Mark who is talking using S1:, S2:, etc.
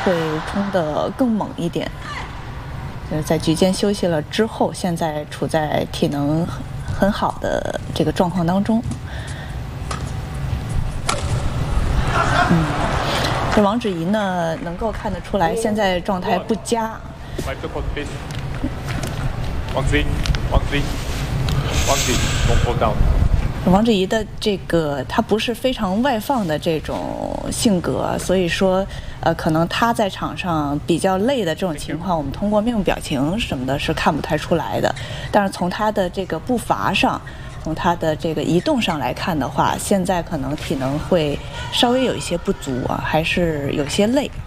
S1: 会冲得更猛一点。就是在局间休息了之后，现在处在体能很好的这个状况当中。这王芷怡呢，能够看得出来现在状态不佳。王芷怡的这个，她不是非常外放的这种性格，所以说，可能她在场上比较累的这种情况，我们通过面部表情什么的是看不太出来的。但是从她的这个步伐上，从她的这个移动上来看的话，现在可能体能会稍微有一些不足啊，还是有些累。